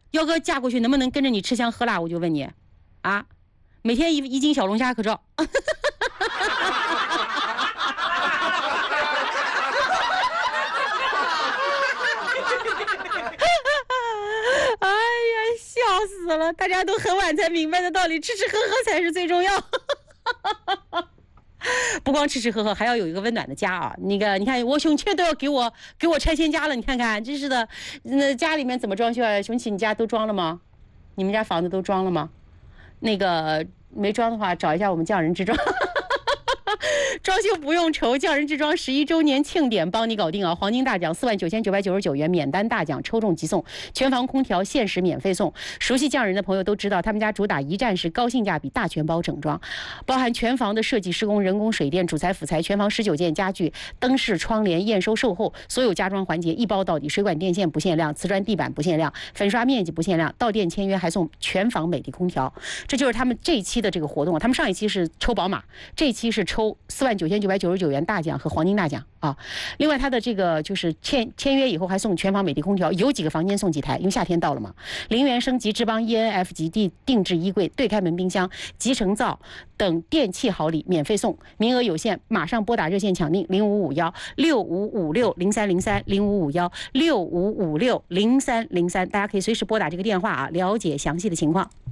幺哥嫁过去能不能跟着你吃香喝辣？我就问你，啊，每天一斤小龙虾可照。哎呀，笑死了！大家都很晚才明白的道理，吃吃喝喝才是最重要。不光吃吃喝喝，还要有一个温暖的家啊！那个，你看我熊雀都要给我拆迁家了，你看看，真是的。那家里面怎么装修啊？熊起，你家都装了吗？你们家房子都装了吗？那个没装的话，找一下我们匠人之装。装修不用愁，匠人之装11周年庆典帮你搞定啊！黄金大奖49999元，免单大奖抽中即送，全房空调限时免费送。熟悉匠人的朋友都知道，他们家主打一站式高性价比大全包整装，包含全房的设计施工、人工水电、主材辅材，全房19件家具、灯饰、窗帘验收售后，所有家装环节一包到底，水管电线不限量，瓷砖地板不限量，粉刷面积不限量，到店签约还送全房美的空调。这就是他们这一期的这个活动。他们上一期是抽宝马，这一期是抽49999元大奖和黄金大奖啊！另外，它的这个就是签约以后还送全房美的空调，有几个房间送几台，因为夏天到了嘛。0元升级智邦 ENF 级定制衣柜、对开门冰箱、集成灶等电器好礼免费送，名额有限，马上拨打热线抢订055165600303055165560303，大家可以随时拨打这个电话啊，了解详细的情况。